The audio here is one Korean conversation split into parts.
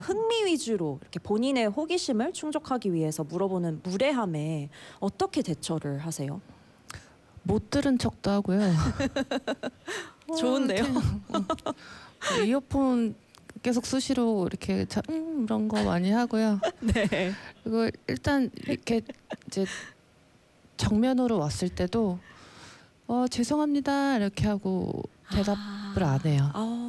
흥미 위주로 이렇게 본인의 호기심을 충족하기 위해서 물어보는 무례함에 어떻게 대처를 하세요? 못 들은 척도 하고요. 좋은데요? 이어폰 계속 수시로 이렇게 이런 거 많이 하고요. 네. 그리고 일단 이렇게 이제 정면으로 왔을 때도 죄송합니다 이렇게 하고 대답을 안 해요.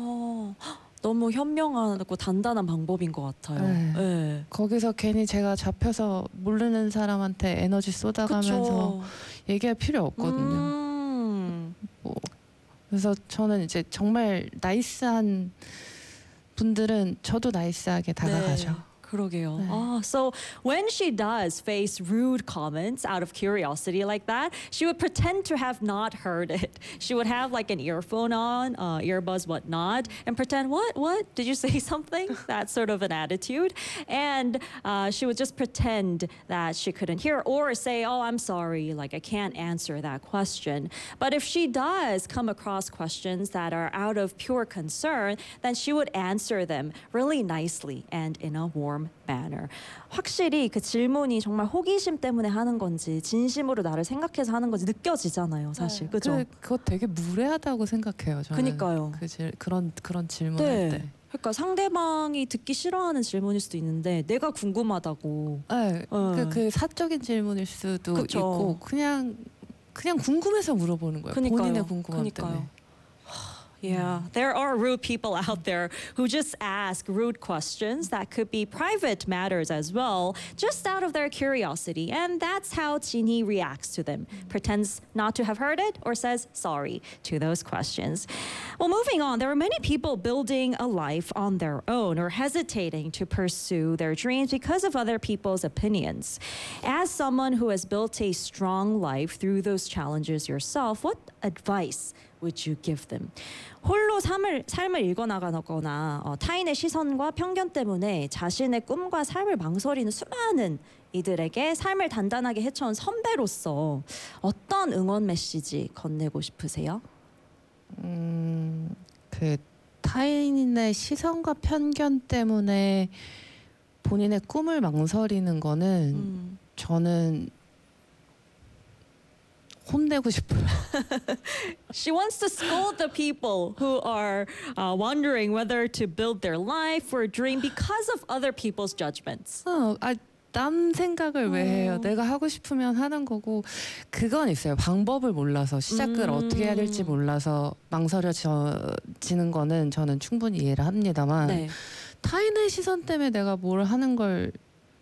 너무 현명하고 단단한 방법인 것 같아요. 네. 네. 거기서 괜히 제가 잡혀서 모르는 사람한테 에너지 쏟아가면서 그쵸. 얘기할 필요 없거든요. 그래서 저는 이제 정말 나이스한 분들은 저도 나이스하게 다가가죠. 네. 그러게요. 네. So when she does face rude comments out of curiosity like that, she would pretend to have not heard it. She would have like an earphone on, earbuds, whatnot, and pretend, what? Did you say something? That sort of an attitude. And she would just pretend that she couldn't hear or say, oh, I'm sorry, like I can't answer that question. But if she does come across questions that are out of pure concern, then she would answer them really nicely and in a warm manner. 확실히 그 질문이 정말 호기심 때문에 하는 건지 진심으로 나를 생각해서 하는 건지 느껴지잖아요, 사실. 그죠? 그거 되게 무례하다고 생각해요. 저는. 그니까요. 그런 질문할 네. 때. 그러니까 상대방이 듣기 싫어하는 질문일 수도 있는데 내가 궁금하다고. 네, 그 사적인 질문일 수도 그쵸. 있고 그냥 궁금해서 물어보는 거예요. 그니까요. 본인의 궁금함 때문에. Yeah, there are rude people out there who just ask rude questions that could be private matters as well, just out of their curiosity. And that's how Jinhee reacts to them. Pretends not to have heard it or says sorry to those questions. Well, moving on, there are many people building a life on their own or hesitating to pursue their dreams because of other people's opinions. As someone who has built a strong life through those challenges yourself, what advice would you give them? 홀로 삶을 읽어나가거나 타인의 시선과 편견 때문에 자신의 꿈과 삶을 망설이는 수많은 이들에게 삶을 단단하게 헤쳐온 선배로서 어떤 응원 메시지 건네고 싶으세요? 그 타인의 시선과 편견 때문에 본인의 꿈을 망설이는 거는 저는 혼내고 싶어요. She wants to scold the people who are wondering whether to build their life or dream because of other people's judgments. 남 생각을 왜 해요? 내가 하고 싶으면 하는 거고. 그건 있어요. 방법을 몰라서 시작을 어떻게 해야 될지 몰라서 망설여지는 거는 저는 충분히 이해를 합니다만 네. 타인의 시선 때문에 내가 뭘 하는 걸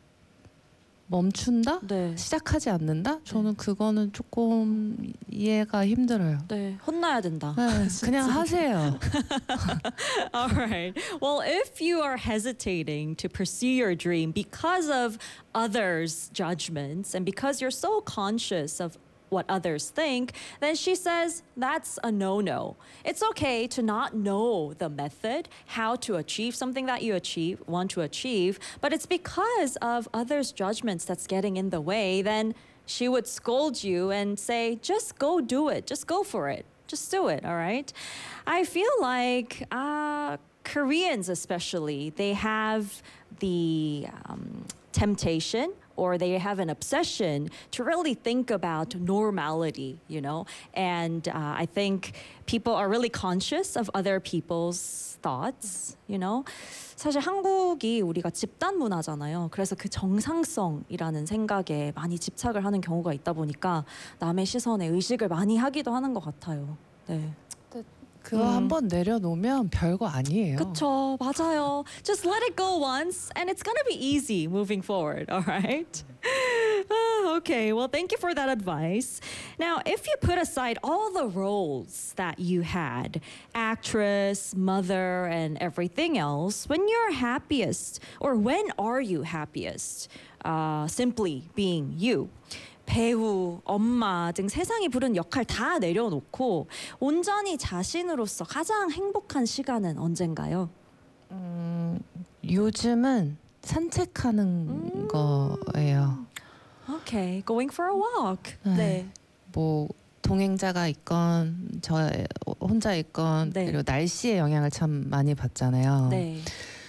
멈춘다? 네. 시작하지 않는다? 저는 그거는 조금 이해가 힘들어요. 네, 혼나야 된다. 네, 그냥 하세요. All right. Well, if you are hesitating to pursue your dream because of others' judgments and because you're so conscious of what others think, then she says that's a no-no. It's okay to not know the method, how to achieve something that you want to achieve, but it's because of others' judgments that's getting in the way, then she would scold you and say, just go do it, just go for it, just do it, all right? I feel like Koreans especially, they have the temptation or they have an obsession to really think about normality, you know? And I think people are really conscious of other people's thoughts, you know? 사실 한국이 우리가 집단 문화잖아요. 그래서 그 정상성이라는 생각에 많이 집착을 하는 경우가 있다 보니까 남의 시선에 의식을 많이 하기도 하는 것 같아요. 네. 그거 한번 내려놓으면 별거 아니에요. 그쵸, 맞아요. Just let it go once and it's gonna be easy moving forward, all right? Okay, well, thank you for that advice. Now, if you put aside all the roles that you had, actress, mother, and everything else, when you're happiest, or when are you happiest? Simply being you. 배우, 엄마 등 세상이 부른 역할 다 내려놓고 온전히 자신으로서 가장 행복한 시간은 언젠가요? 요즘은 산책하는 거예요. Okay, going for a walk. 네. 뭐 동행자가 있건 저 혼자 있건 네. 그리고 날씨의 영향을 참 많이 받잖아요. 네.